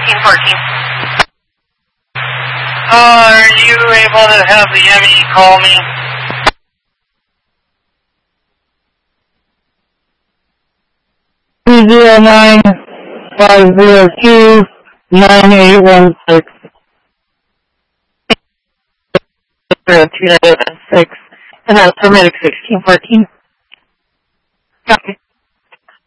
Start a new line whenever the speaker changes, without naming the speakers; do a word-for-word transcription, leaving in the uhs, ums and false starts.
sixteen fourteen.
Uh, are you able to have the M E call me? two zero nine five zero two nine eight one six.
zero two nine one six. And that's for medic sixteen fourteen.
Copy.